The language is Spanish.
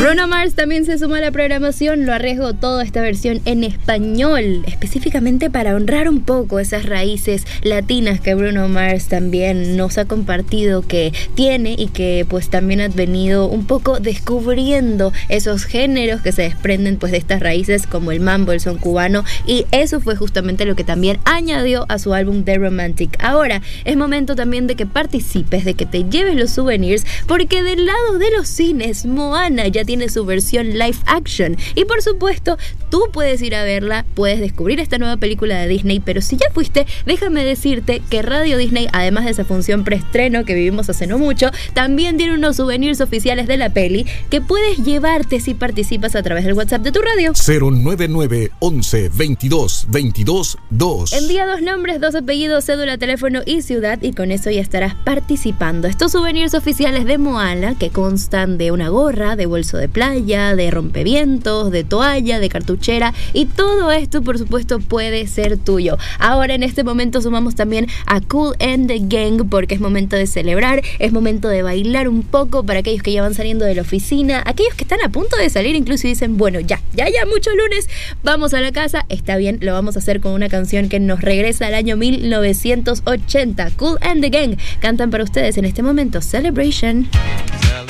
Bruno Mars también se sumó a la programación, lo arriesgó toda esta versión en español, específicamente para honrar un poco esas raíces latinas que Bruno Mars también nos ha compartido que tiene y que pues también ha venido un poco descubriendo esos géneros que se desprenden pues de estas raíces como el mambo, el son cubano, y eso fue justamente lo que también añadió a su álbum The Romantic. Ahora es momento también de que participes, de que te lleves los souvenirs, porque del lado de los cines Moana ya tiene su versión live action y por supuesto tú puedes ir a verla, puedes descubrir esta nueva película de Disney, pero si ya fuiste, déjame decirte que Radio Disney, además de esa función preestreno que vivimos hace no mucho, también tiene unos souvenirs oficiales de la peli que puedes llevarte si participas a través del WhatsApp de tu radio. 099 11 22 22 2. Envía 2 nombres, 2 apellidos, cédula, teléfono y ciudad y con eso ya estarás participando. Estos souvenirs oficiales de Moana que constan de una gorra, de bolso de playa, de rompevientos, de toalla, de cartuchera y todo esto por supuesto puede ser tuyo. Ahora en este momento sumamos también a Kool and the Gang porque es momento de celebrar, es momento de bailar un poco para aquellos que ya van saliendo de la oficina, aquellos que están a punto de salir incluso y dicen bueno ya mucho lunes, vamos a la casa, está bien, lo vamos a hacer con una canción que nos regresa al año 1980. Kool and the Gang cantan para ustedes en este momento Celebration.